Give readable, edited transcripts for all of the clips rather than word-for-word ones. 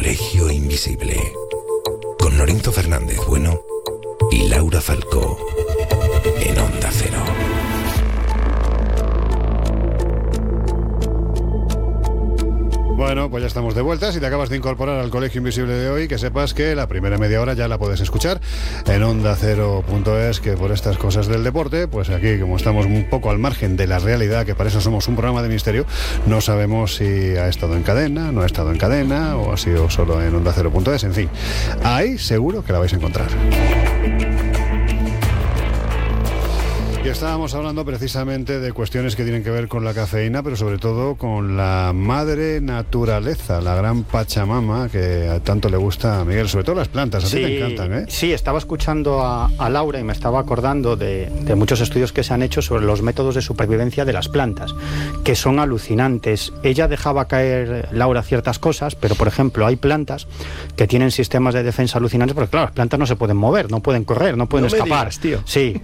Colegio Invisible, con Lorenzo Fernández Bueno y Laura Falcó, en Onda Cero. Bueno, pues ya estamos de vuelta. Si te acabas de incorporar al Colegio Invisible de hoy, que sepas que la primera media hora ya la puedes escuchar en ondacero.es, que por estas cosas del deporte, pues aquí, como estamos un poco al margen de la realidad, que para eso somos un programa de misterio, no sabemos si ha estado en cadena, no ha estado en cadena, o ha sido solo en ondacero.es, en fin. Ahí seguro que la vais a encontrar. Y estábamos hablando precisamente de cuestiones que tienen que ver con la cafeína, pero sobre todo con la madre naturaleza, la gran Pachamama, que tanto le gusta a Miguel, sobre todo las plantas. A ti te encantan, ¿eh? Sí, estaba escuchando a Laura y me estaba acordando de muchos estudios que se han hecho sobre los métodos de supervivencia de las plantas, que son alucinantes. Ella dejaba caer, Laura, ciertas cosas, pero por ejemplo hay plantas que tienen sistemas de defensa alucinantes, porque claro, las plantas no se pueden mover, no pueden correr, no pueden escapar. Digas, tío. Sí.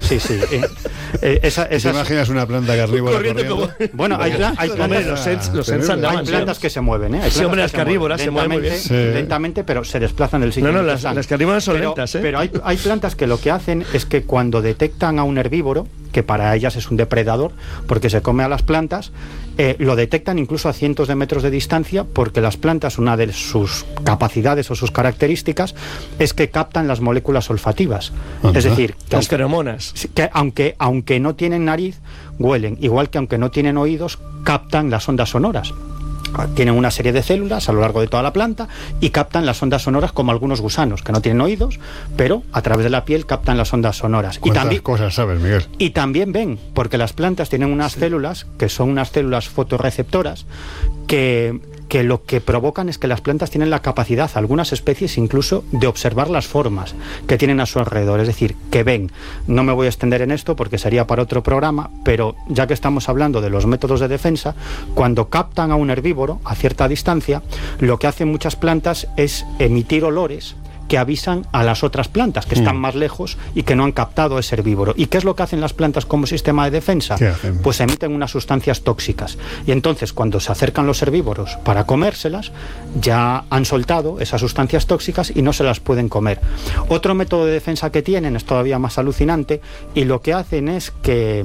¿Te imaginas una planta carnívora corriendo? Bueno, hay plantas, los andaban, hay plantas que se mueven, ¿eh? Hay sí, hombre, plantas las carnívoras se mueven muy bien. Lentamente, pero se desplazan del sitio. No, las carnívoras son lentas, ¿eh? Pero hay plantas que lo que hacen es que cuando detectan a un herbívoro, que para ellas es un depredador, porque se come a las plantas, lo detectan incluso a cientos de metros de distancia, porque las plantas, una de sus capacidades o sus características es que captan las moléculas olfativas. Es decir, que las feromonas. Que aunque no tienen nariz, huelen, igual que aunque no tienen oídos, captan las ondas sonoras. Tienen una serie de células a lo largo de toda la planta y captan las ondas sonoras, como algunos gusanos que no tienen oídos, pero a través de la piel captan las ondas sonoras. Y también cosas sabes, Miguel. Y también ven, porque las plantas tienen unas células que son unas células fotorreceptoras que lo que provocan es que las plantas tienen la capacidad, algunas especies incluso, de observar las formas que tienen a su alrededor, es decir, que ven. No me voy a extender en esto porque sería para otro programa, pero ya que estamos hablando de los métodos de defensa, cuando captan a un herbívoro a cierta distancia, lo que hacen muchas plantas es emitir olores que avisan a las otras plantas que están más lejos y que no han captado ese herbívoro. ¿Y qué es lo que hacen las plantas como sistema de defensa? Pues emiten unas sustancias tóxicas. Y entonces, cuando se acercan los herbívoros para comérselas, ya han soltado esas sustancias tóxicas y no se las pueden comer. Otro método de defensa que tienen es todavía más alucinante, y lo que hacen es que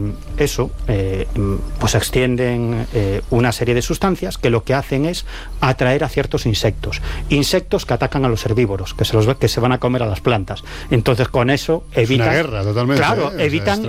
pues extienden una serie de sustancias que lo que hacen es atraer a ciertos insectos que atacan a los herbívoros, que se van a comer a las plantas. Entonces, con eso evitan... Es una guerra, totalmente. Claro, evitan...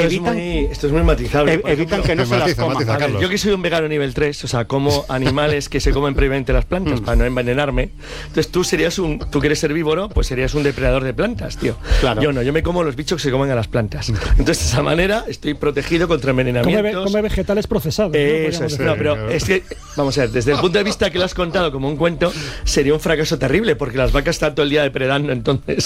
Esto es muy matizable. Evitan que no se las coman. Yo que soy un vegano nivel 3, o sea, como animales que se comen previamente las plantas para no envenenarme. Entonces, tú que eres herbívoro, pues serías un depredador de plantas, tío. Claro. Yo no, yo me como los bichos que se comen a las plantas. Entonces, de esa manera, estoy protegido contra envenenamientos. Come vegetales procesados. Eso es. No, pero es que, vamos a ver, desde el punto de vista que lo has contado como un cuento, sería un fracaso terrible, porque las vacas están todo el día depredando entonces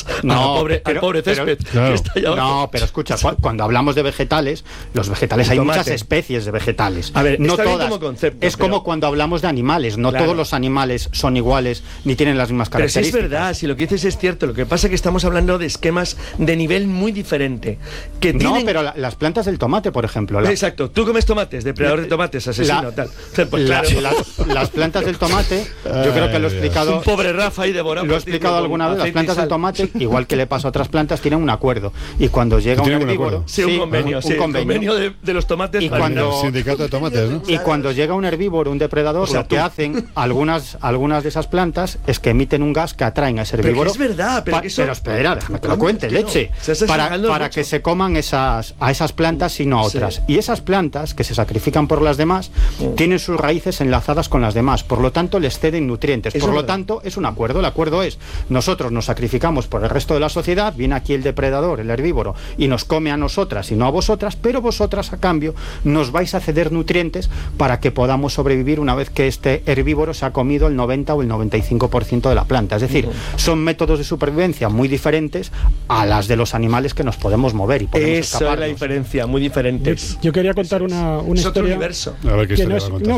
al pobre césped. Claro. Que está allá abajo. No, pero escucha, cuando hablamos de vegetales, los vegetales, hay muchas especies de vegetales. A ver, no todas. Como concepto, es como cuando hablamos de animales, no todos los animales son iguales ni tienen las mismas características. Pero sí es verdad, si lo que dices es cierto, lo que pasa es que estamos hablando de esquemas de nivel muy diferente. No, pero las plantas del tomate, por ejemplo. Exacto, tú comes tomates, depredador de tomates, asesino, tal. Pues claro. Las plantas del tomate, yo creo que lo he explicado. Un pobre Rafa ahí devorado. Lo he explicado alguna vez. Las plantas del tomate, igual que le pasa a otras plantas, tienen un acuerdo. Y cuando llega un herbívoro... un convenio de los tomates. Y cuando, el sindicato de tomates, ¿no? Y cuando llega un herbívoro, un depredador, lo que hacen algunas de esas plantas es que emiten un gas que atraen a ese herbívoro. Pero es verdad, pero espera, déjame que lo cuente, leche. Para que se coman a esas plantas y no a otras. Y esas plantas, que se sacrifican por las demás, tienen sus raíces enlazadas con las demás. Por lo tanto, les ceden nutrientes. Por lo tanto, es un acuerdo. El acuerdo es, nosotros nos sacrificamos por el resto de la sociedad, viene aquí el depredador, el herbívoro, y nos come a nosotras y no a vosotras, pero vosotras a cambio nos vais a ceder nutrientes para que podamos sobrevivir una vez que este herbívoro se ha comido el 90 o el 95% de la planta. Es decir, son métodos de supervivencia muy diferentes a las de los animales que nos podemos mover y podemos escaparnos. Esa es la diferencia, muy diferentes. Yo quería contar una historia. Otro universo. A ver, que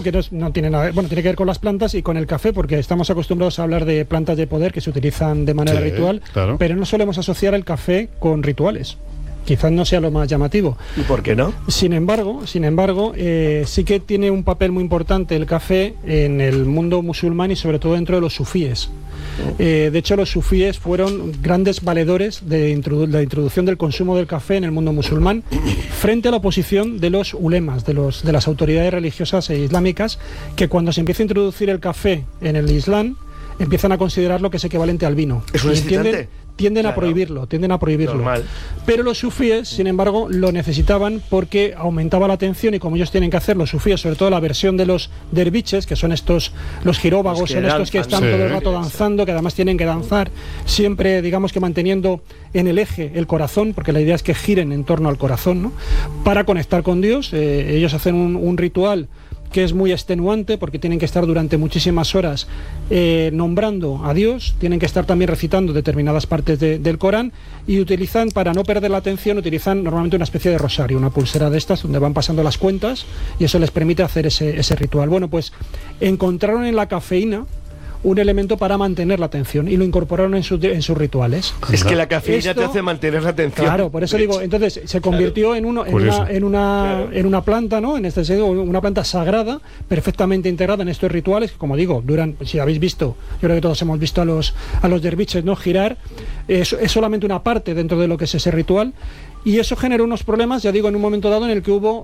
no tiene nada, bueno, tiene que ver con las plantas y con el café, porque estamos acostumbrados a hablar de plantas de poder que se utilizan de manera ritual, claro. Pero no solemos asociar el café con rituales. quizás no sea lo más llamativo. ¿Y por qué no? Sin embargo, sí que tiene un papel muy importante el café en el mundo musulmán y sobre todo dentro de los sufíes. De hecho, los sufíes fueron grandes valedores de la introducción del consumo del café en el mundo musulmán frente a la oposición de los ulemas, de las autoridades religiosas e islámicas, que cuando se empieza a introducir el café en el Islam empiezan a considerarlo que es equivalente al vino. ¿Es un excitante? Tienden a prohibirlo. Normal. Pero los sufíes, sin embargo, lo necesitaban porque aumentaba la atención y como ellos tienen que hacer, los sufíes, sobre todo la versión de los derviches, que son estos, los giróvagos, son estos que están todo el rato danzando, que además tienen que danzar siempre, digamos que manteniendo en el eje el corazón, porque la idea es que giren en torno al corazón, ¿no? Para conectar con Dios. Ellos hacen un ritual que es muy extenuante porque tienen que estar durante muchísimas horas nombrando a Dios, tienen que estar también recitando determinadas partes del Corán y utilizan, para no perder la atención, utilizan normalmente una especie de rosario, una pulsera de estas donde van pasando las cuentas y eso les permite hacer ese ritual. Bueno, pues encontraron en la cafeína un elemento para mantener la atención y lo incorporaron en sus rituales. Es que la cafeína te hace mantener la atención. Claro, por eso digo, entonces se convirtió en una planta, ¿no? En este sentido, una planta sagrada, perfectamente integrada en estos rituales, que como digo, duran, si habéis visto, yo creo que todos hemos visto a los derviches, ¿no? Girar, es solamente una parte dentro de lo que es ese ritual. Y eso generó unos problemas, ya digo, en un momento dado en el que hubo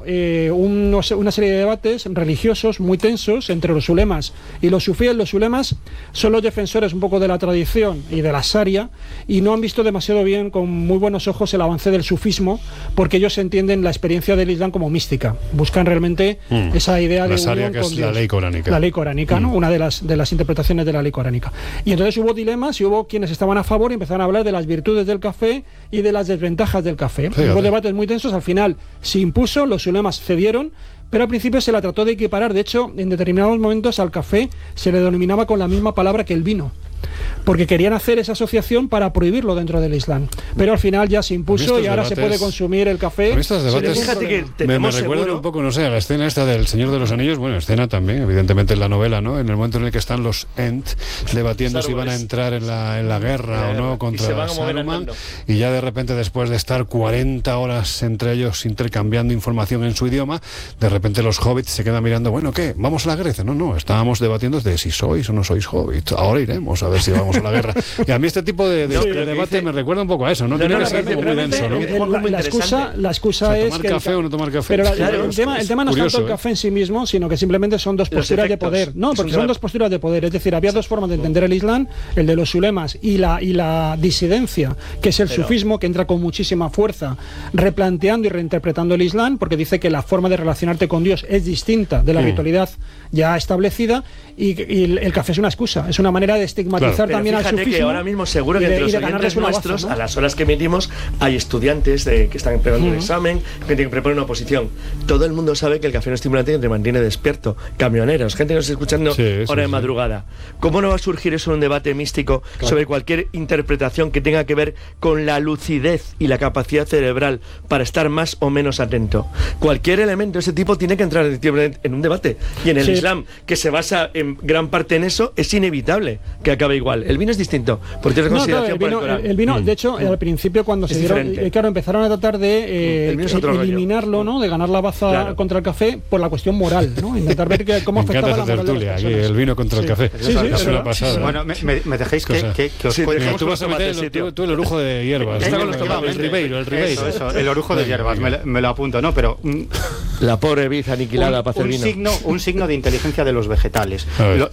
una serie de debates religiosos muy tensos entre los ulemas y los sufíes. Los ulemas son los defensores un poco de la tradición y de la sharia y no han visto demasiado bien, con muy buenos ojos, el avance del sufismo, porque ellos entienden la experiencia del Islam como mística. Buscan realmente esa idea de unión con Dios. La ley coránica. La ley coránica, ¿no? Una de las interpretaciones de la ley coránica. Y entonces hubo dilemas y hubo quienes estaban a favor y empezaron a hablar de las virtudes del café y de las desventajas del café. Hubo debates muy tensos, al final se impuso, los ulemas cedieron, pero al principio se la trató de equiparar. De hecho, en determinados momentos al café se le denominaba con la misma palabra que el vino, porque querían hacer esa asociación para prohibirlo dentro del Islam. Pero al final ya se impuso y ahora se puede consumir el café. Estos debates, fíjate que me recuerdan un poco, no sé, a la escena esta del Señor de los Anillos, bueno, escena también, evidentemente en la novela, ¿no? En el momento en el que están los Ent debatiendo si van a entrar en la guerra o no contra Saruman, y ya de repente, después de estar 40 horas entre ellos intercambiando información en su idioma, de repente los hobbits se quedan mirando, bueno, ¿qué? ¿Vamos a la Grecia? No, estábamos debatiendo de si sois o no sois hobbits. Ahora iremos a ver si vamos a la guerra. Y a mí este tipo de debate me recuerda un poco a eso, ¿no? Tiene que ser como muy denso, ¿no? La excusa es tomar café o no tomar café. Pero el tema no es tanto el café en sí mismo, sino que simplemente son dos posturas de poder. No, porque son dos posturas de poder. Es decir, había dos formas de entender el Islam, el de los ulemas y la disidencia, que es el sufismo, que entra con muchísima fuerza, replanteando y reinterpretando el Islam, porque dice que la forma de relacionarte con Dios es distinta de la ritualidad ya establecida, y el café es una excusa, es una manera de estigmatizar también al sufismo. Que ahora mismo seguro que entre los oyentes nuestros, ¿no? A las horas que emitimos, hay estudiantes que están preparando un examen, que tienen que preparar una oposición. Todo el mundo sabe que el café no estimulante y te mantiene despierto. Camioneros, gente que nos está escuchando hora de madrugada. ¿Cómo no va a surgir eso en un debate místico sobre cualquier interpretación que tenga que ver con la lucidez y la capacidad cerebral para estar más o menos atento? Cualquier elemento de ese tipo tiene que entrar en un debate. Y en el Islam, que se basa en gran parte en eso, es inevitable que acabe igual. El vino es distinto, porque tiene consideración por el Corán. El vino, de hecho, al principio cuando se dieron, claro, empezaron a tratar de eliminarlo, ¿no? De ganar la baza contra el café por la cuestión moral, ¿no? Intentar ver cómo afectaba la moral de las personas. El vino contra el café. Es una pasada. Bueno, me dejéis que os cuente. Tú vas a meter tú el orujo de hierbas. El ribeiro. Eso, el orujo de hierbas, me lo apunto, ¿no? Pero la pobre vid aniquilada para hacer vino. Un signo de inteligencia de los vegetales.